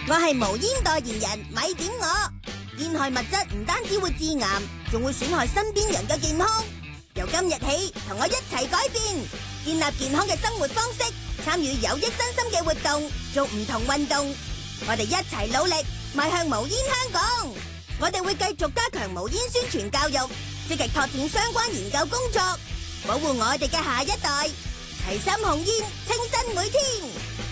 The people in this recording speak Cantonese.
我係無煙代言人，咪點我。煙害物質唔單止會致癌，仲會損害身邊人嘅健康。由今日起，同我一齊改變，建立健康嘅生活方式，參與有益身心嘅活動，做唔同運動。我哋一齊努力，邁向無煙香港。我哋會繼續加強無煙宣傳教育，積極拓展相關研究工作，保護我哋嘅下一代。齊心控煙，清新每天。